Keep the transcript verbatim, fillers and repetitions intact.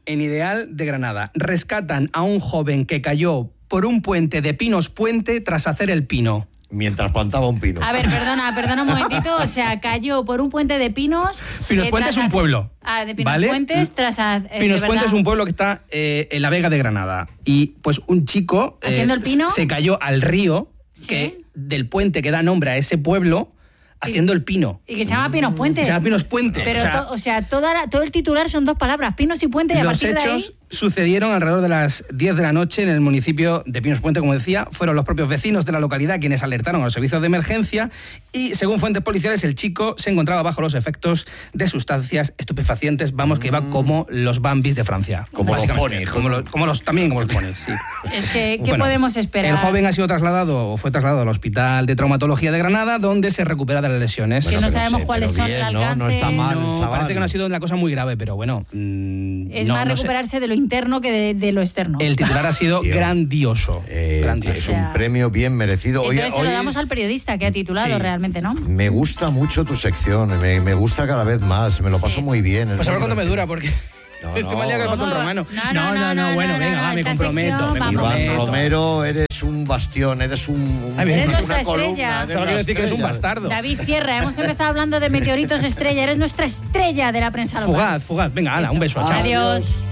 en Ideal de Granada. Rescatan a un joven que cayó por un puente de Pinos Puente tras hacer el pino. Mientras plantaba un pino. A ver, perdona, perdona un momentito. O sea, cayó por un puente de pinos. Pinos Puente es un pueblo. Ah, de Pinos ¿vale? Puentes tras... Eh, Pinos Puente es un pueblo que está eh, en la Vega de Granada. Y pues un chico eh, ¿Haciendo el pino? se cayó al río, ¿Sí? que del puente que da nombre a ese pueblo, haciendo el pino. Y que se llama Pinos Puente. Se llama Pinos Puente. Pero, o sea, to, o sea toda la, todo el titular son dos palabras, Pinos y Puente, y a los partir de ahí... hechos sucedieron alrededor de las diez de la noche en el municipio de Pinos Puente, como decía. Fueron los propios vecinos de la localidad quienes alertaron a los servicios de emergencia y, según fuentes policiales, el chico se encontraba bajo los efectos de sustancias estupefacientes, vamos, que iba como los Bambis de Francia. Como los ponis. Como los, como los, también como los ponis, sí. Es que, ¿qué Bueno, podemos esperar? El joven ha sido trasladado, o fue trasladado al Hospital de Traumatología de Granada, donde se recupera de las lesiones. Que no pero sabemos sí, cuáles pero son bien, el ¿no? alcance. No está mal. No, chaval. parece que no ha sido una cosa muy grave, pero bueno. Mmm, Es no, más no sé. recuperarse de lo interno que de, de lo externo. El titular ha sido Tío. grandioso. Eh, grandioso. es O sea, un premio bien merecido. Oye, Entonces se lo hoy damos al periodista que ha titulado Sí. realmente, ¿no? me gusta mucho tu sección, me, me gusta cada vez más, me lo Sí. paso muy bien. es Pues a ver muy cuánto me divertido. dura, porque No, estoy no. más liado que el ¿Cómo? patrón romano. No, no, no, no, bueno, no, venga, no, va, me esta comprometo, sección, me vamos. Iván comprometo. Romero, eres un bastión, eres un, un Ay, eres una nuestra columna, estrella. eres Solo la quiero decir que eres un estrella. bastardo. David Cierra, hemos empezado hablando de meteoritos estrella, eres nuestra estrella de la prensa local. Fugaz, fugaz. Venga, Ala, Eso. un beso, chao. Adiós.